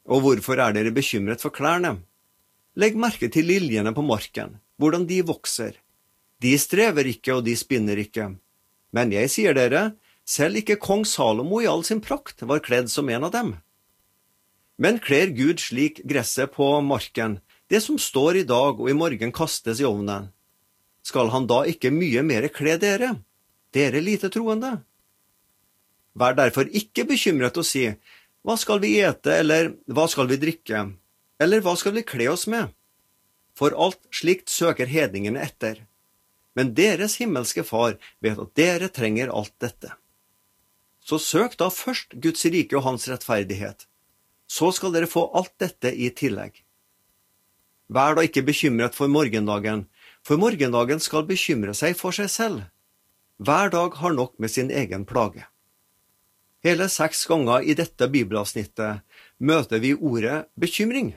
Og hvorfor er dere bekymret for klærne? Legg merke til liljene på marken, hvordan de vokser. De strever ikke og de spinner ikke. Men jeg sier dere, selv ikke kong Salomo i all sin prakt var kledd som en av dem. Men kler Gud slik gresset på marken, det som står i dag og i morgen kastes i ovnen? Skal han da ikke mye mer kle dere, dere lite troende? Vær derfor ikke bekymret og si, hva skal vi ete, eller hva skal vi drikke, eller hva skal vi kle oss med? For alt slikt søker hedningene etter. Men deres himmelske far vet at dere trenger alt dette. Så søk da først Guds rike og hans rettferdighet. Så skal dere få alt dette i tillegg. Vær da ikke bekymret for morgendagen skal bekymre seg for seg selv. Hver dag har nok med sin egen plage. Hele 6 ganger i dette bibelavsnittet møter vi ordet bekymring.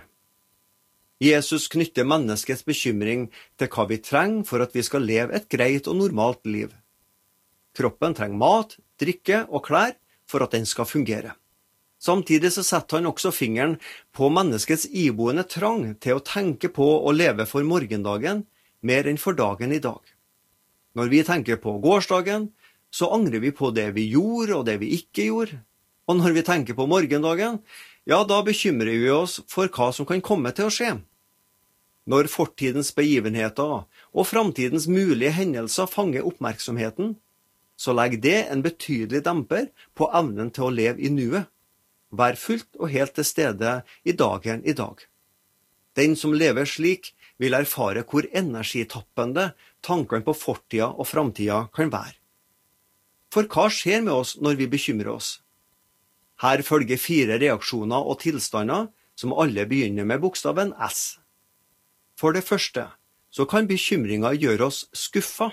Jesus knytter menneskets bekymring til hva vi trenger for at vi skal leve et greit og normalt liv. Kroppen trenger mat, drikke og klær for at den skal fungere. Samtidig så setter han også fingeren på menneskets iboende trang til å tenke på og leve for morgendagen mer enn for dagen i dag. Når vi tenker på gårsdagen, så angrer vi på det vi gjorde og det vi ikke gjorde. Og når vi tenker på morgendagen, ja, da bekymrer vi oss for hva som kan komme til å skje. Når fortidens begivenheter og framtidens mulige hendelser fanger oppmerksomheten, så legger det en betydelig demper på evnen til å leve i nuet. Vær fullt og helt til stede i dagen i dag. Den som lever slik, vil erfare hvor energitappende tankene på fortida og framtida kan være. For hva skjer med oss når vi bekymrer oss? Her følger 4 reaksjoner og tilstander som alle begynner med bokstaven S. For det første, så kan bekymringer gjøre oss skuffa.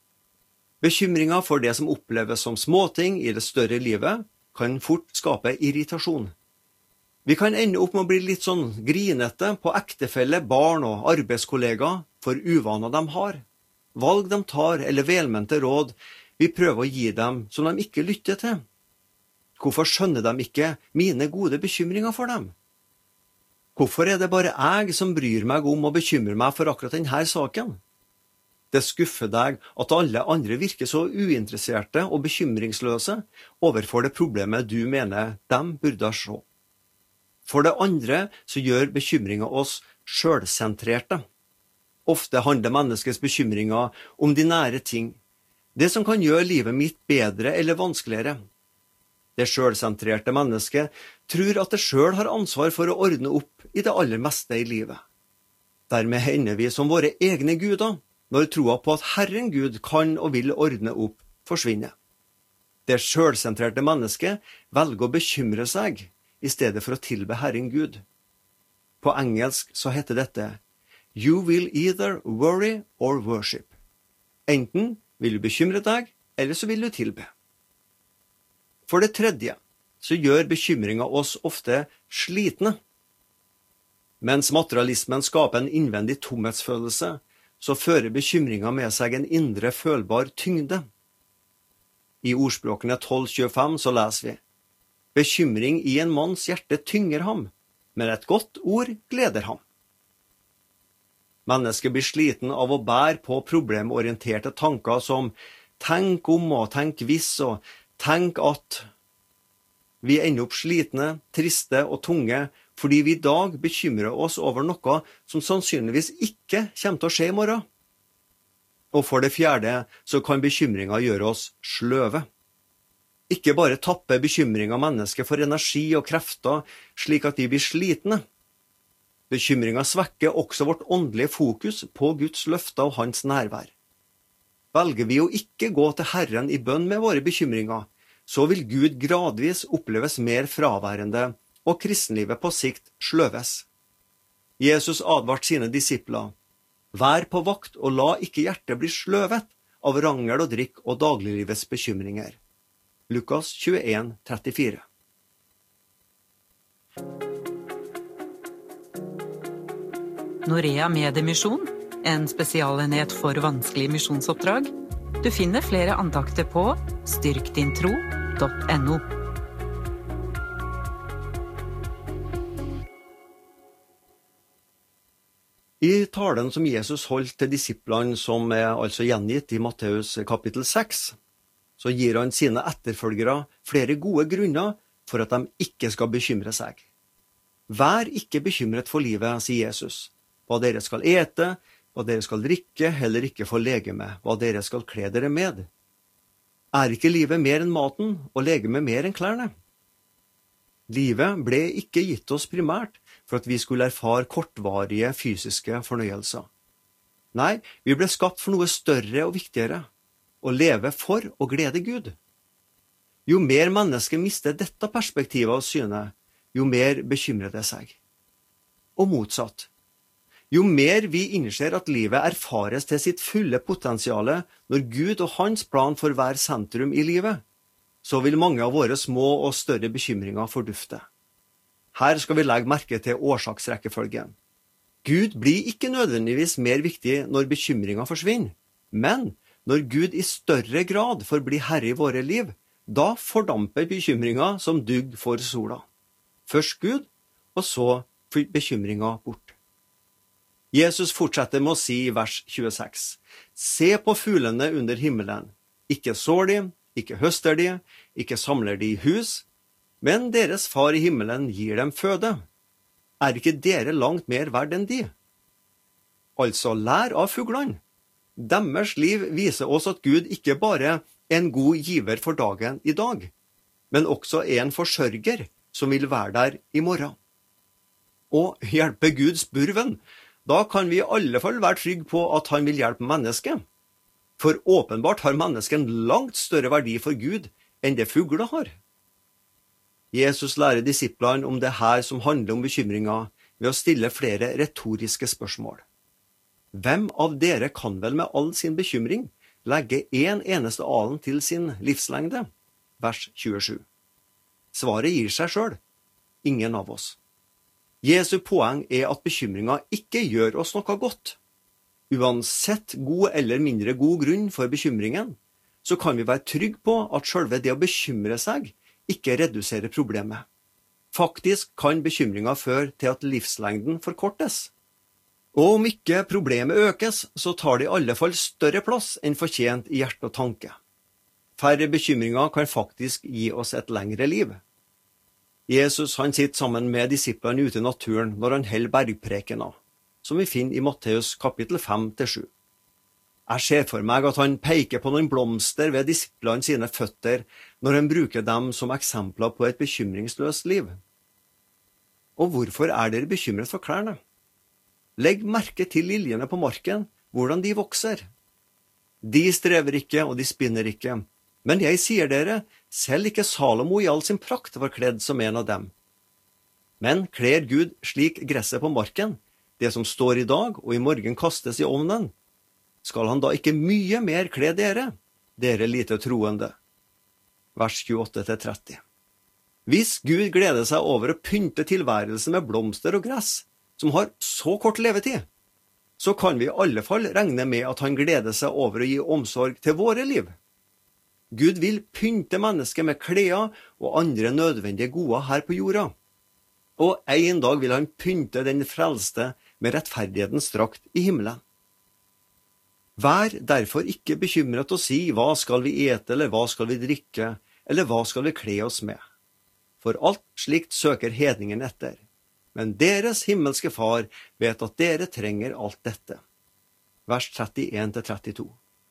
Bekymringer for det som oppleves som småting i det større livet, kan fort skape irritasjon. Vi kan ende opp med å bli litt sånn grinete på ektefelle, barn og arbeidskollegaer for uvaner de har. Valg de tar eller velmente råd vi prøver å gi dem som de ikke lytter til. Hvorfor skjønner de ikke mine gode bekymringer for dem? Hvorfor er det bare jeg som bryr meg om å bekymre meg for akkurat denne saken? Det skuffer deg at alle andre virker så uinteresserte og bekymringsløse overfor det problemet du mener de burde se. For det andre så gjør bekymringer oss selvsentrerte. Ofte handler menneskets bekymringer om de nære ting, det som kan gjøre livet mitt bedre eller vanskeligere. Det selvsentrerte mennesket tror at det selv har ansvar for å ordne opp i det aller meste i livet. Dermed hender vi som våre egne guder, når troa på at Herren Gud kan og vil ordne opp forsvinner. Det selvsentrerte mennesket velger å bekymre seg i stedet for å tilbe Herren Gud. På engelsk så heter dette You will either worry or worship. Enten vil du bekymre deg, eller så vil du tilbe. For det tredje så gjør bekymringer oss ofte slitne. Mens materialismen skaper en innvendig tomhetsfølelse, så fører bekymringer med seg en indre følbar tyngde. I ordspråkene 12:25 så leser vi Bekymring i en manns hjerte tynger ham, men et godt ord gleder ham. Mennesket blir sliten av å bære på problemorienterte tanker som tenk om og tenk hvis og tenk at. Vi ender opp slitne, triste og tunge fordi vi i dag bekymrer oss over noe som sannsynligvis ikke kommer til å skje i morgen. Og for det fjerde så kan bekymringer gjøre oss sløve. Ikke bare tapper bekymringer mennesket for energi og krefter slik at de blir slitne. Bekymringer svekker også vårt åndelige fokus på Guds løfter og hans nærvær. Velger vi å ikke gå til Herren i bønn med våre bekymringer, så vil Gud gradvis oppleves mer fraværende, og kristenlivet på sikt sløves. Jesus advarte sine disipler, vær på vakt og la ikke hjertet bli sløvet av rangel og drikk og dagliglivets bekymringer. Lukas 21:34. Norea Mediemisjon, en spesialenhet for vanskelige misjonsoppdrag. Du finner flere andakter på styrkdintro.no. I talen som Jesus holdt til disiplene, som altså gjengitt i Matteus kapittel 6, så gir han sine etterfølgere flere gode grunner for at de ikke skal bekymre seg. Vær ikke bekymret for livet, sier Jesus. Hva dere skal ete, hva dere skal drikke, heller ikke for legeme, hva dere skal kle dere med. Er ikke livet mer enn maten, og legeme mer enn klærne? Livet ble ikke gitt oss primært for at vi skulle erfare kortvarige fysiske fornøyelser. Nei, vi ble skapt for noe større og viktigere, å leve for å glede Gud. Jo mer mennesket mister dette perspektivet av syne, jo mer bekymrer det seg. Og motsatt. Jo mer vi innser at livet erfares til sitt fulle potensiale når Gud og hans plan får være sentrum i livet, så vil mange av våre små og større bekymringer fordufte. Her skal vi legge merke til årsaksrekkefølgen. Gud blir ikke nødvendigvis mer viktig når bekymringer forsvinner, men når Gud i større grad får bli herre i våre liv, da fordamper bekymringer som dugg for sola. Først Gud, og så bekymringer bort. Jesus fortsetter med å si i vers 26, «Se på fuglene under himmelen. Ikke sår de, ikke høster de, ikke samler de i hus, men deres far i himmelen gir dem føde. Er ikke dere langt mer verd enn de? Altså lær av fuglene. Deres liv viser oss at Gud ikke bare er en god giver for dagen i dag, men også er en forsørger som vil være der i morgen. Og hjelpe Gud spurven, da kan vi i alle fall være trygge på at han vil hjelpe mennesket. For åpenbart har mennesket en langt større verdi for Gud enn det fugler har. Jesus lærer disiplene om det her som handler om bekymringer ved å stille flere retoriske spørsmål. Hvem av dere kan vel med all sin bekymring legge en eneste alen til sin livslengde? Vers 27. Svaret gir seg selv. Ingen av oss. Jesu poeng er at bekymringer ikke gjør oss noe godt. Uansett god eller mindre god grunn for bekymringen, så kan vi være trygge på at selve det å bekymre seg ikke reduserer problemet. Faktisk kan bekymringer føre til at livslengden forkortes. Og om ikke problemet økes, så tar det i alle fall større plass enn fortjent i hjerte og tanke. Færre bekymringer kan faktisk gi oss et lengre liv. Jesus han sitter sammen med disiplene ute i naturen når han holder bergprekener, som vi finner i Matteus kapittel 5-7. Jeg ser for meg at han peker på noen blomster ved disiplene sine føtter når han bruker dem som eksempler på et bekymringsløst liv. Og hvorfor er dere bekymret for klærne? Legg merke til liljene på marken, hvordan de vokser. De strever ikke, og de spinner ikke. Men jeg sier dere, selv ikke Salomo i all sin prakt var kledd som en av dem. Men kler Gud slik gresset på marken, det som står i dag og i morgen kastes i ovnen, skal han da ikke mye mer kle dere, dere lite troende? Vers 28-30. Hvis Gud gleder seg over å pynte tilværelsen med blomster og gress, som har så kort levetid, så kan vi i alle fall regne med at han gleder seg over å gi omsorg til våre liv. Gud vil pynte mennesket med klær og andre nødvendige goder her på jorda. Og en dag vil han pynte den frelste med rettferdighetens drakt i himmelen. Vær derfor ikke bekymret og si, hva skal vi ete, eller hva skal vi drikke, eller hva skal vi kle oss med? For alt slikt søker hedningen etter. Men deres himmelske far vet at dere trenger alt dette. Vers 31-32.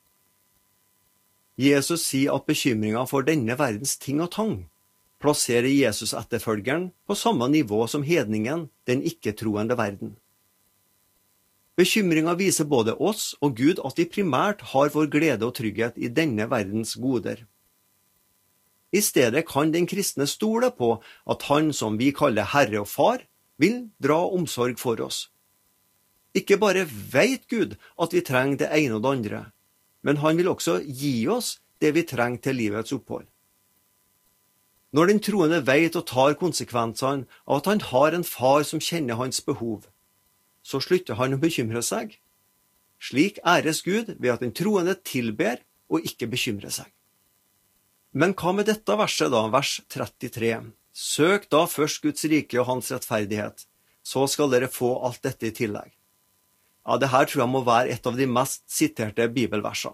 Jesus sier at bekymringen for denne verdens ting og tang plasserer Jesus etterfølgeren på samme nivå som hedningen, den ikke-troende verden. Bekymringen viser både oss og Gud at vi primært har vår glede og trygghet i denne verdens goder. I stedet kan den kristne stole på at han som vi kaller Herre og Far, vil dra omsorg for oss. Ikke bare vet Gud at vi trenger det ene og det andre, men han vil også gi oss det vi trenger til livets opphold. Når den troende vet og tar konsekvensene av at han har en far som kjenner hans behov, så slutter han å bekymre seg. Slik æres Gud ved at den troende tilber og ikke bekymrer seg. Men hva med dette verset da, vers 33? Søk da først Guds rike og hans rettferdighet, så skal dere få alt dette i tillegg. Ja, det her tror jeg må være et av de mest siterte bibelversene.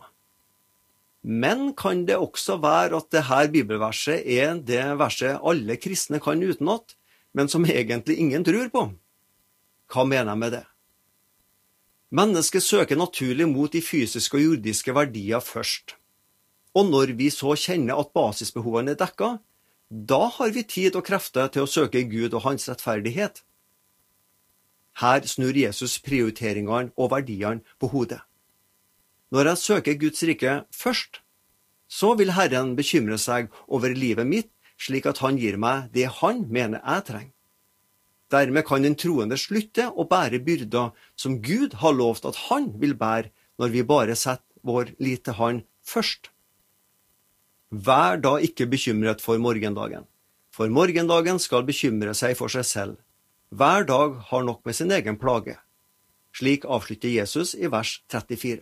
Men kan det også være at det her bibelverset er det verset alle kristne kan utenat, men som egentlig ingen tror på? Hva mener jeg med det? Mennesket søker naturlig mot de fysiske og jordiske verdier først. Og når vi så kjenner at basisbehovene er dekket, da har vi tid og krefter til å søke Gud og hans rettferdighet. Her snur Jesus prioriteringene og verdiene på hodet. Når jeg søker Guds rike først, så vil Herren bekymre seg over livet mitt, slik at han gir meg det han mener jeg trenger. Dermed kan den troende slutte å bære byrder som Gud har lovt at han vil bære når vi bare setter vår lit til han først. Vær da ikke bekymret for morgendagen, for morgendagen skal bekymre seg for seg selv. Hver dag har nok med sin egen plage. Slik avslutter Jesus i vers 34.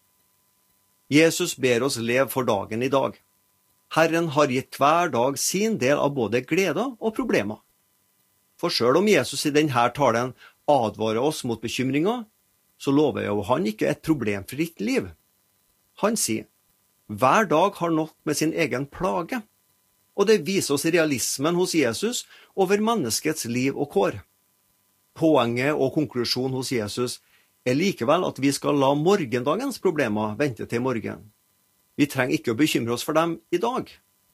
Jesus ber oss leve for dagen i dag. Herren har gitt hver dag sin del av både gleder og problemer. For selv om Jesus i denne talen advarer oss mot bekymringer, så lover jo han ikke et problemfritt liv. Han sier, hver dag har nok med sin egen plage, og det viser oss realismen hos Jesus over menneskets liv og kår. Poenget og konklusjonen hos Jesus er likevel at vi skal la morgendagens problemer vente til morgen. Vi trenger ikke å bekymre oss for dem i dag.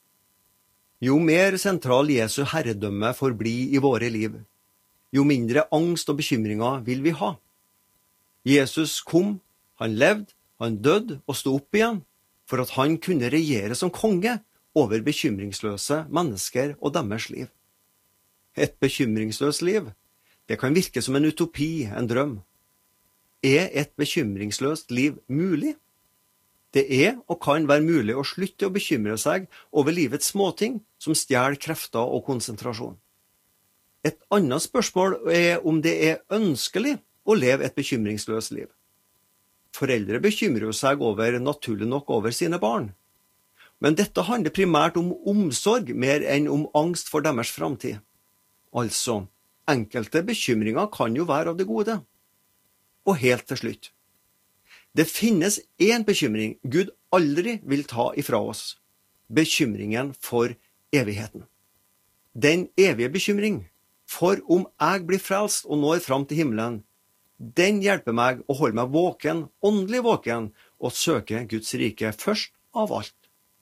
Jo mer sentral Jesu herredømme får bli i våre liv, jo mindre angst og bekymringer vil vi ha. Jesus kom, han levde, han døde og sto opp igjen, for at han kunne regjere som konge over bekymringsløse mennesker og deres liv. Et bekymringsløst liv, det kan virke som en utopi, en drøm. Er et bekymringsløst liv mulig? Det er og kan være mulig å slutte å bekymre seg over livets småting som stjeler krefter og konsentrasjon. Et annet spørsmål er om det er ønskelig å leve et bekymringsløst liv. Foreldre bekymrer seg naturlig nok over sine barn. Men dette handler primært om omsorg mer enn om angst for deres framtid. Altså, enkelte bekymringer kan jo være av det gode. Og helt til slutt. Det finnes en bekymring Gud aldri vil ta ifra oss. Bekymringen for evigheten. Den evige bekymring, for om jeg blir frelst og når fram til himmelen, den hjelper meg å holde meg våken, åndelig våken, og søke Guds rike først av alt.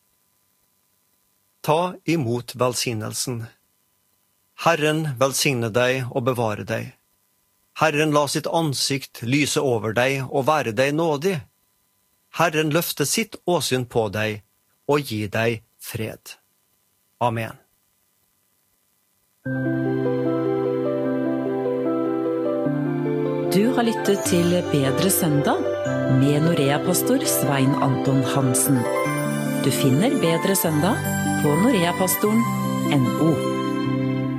Ta imot velsignelsen. Herren velsigne deg og bevare deg. Herren la sitt ansikt lyse over deg og være deg nådig. Herren løfte sitt åsyn på deg og gi deg fred. Amen. Du har lyttet til Bedre søndag med Norea-pastor Svein Anton Hansen. Du finner Bedre søndag på noreapastoren.no.